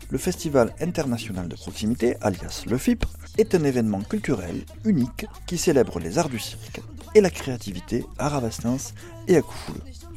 Le Festival international de proximité, alias le FIPR, est un événement culturel unique qui célèbre les arts du cirque et la créativité à Rabastens et à Coufouleux.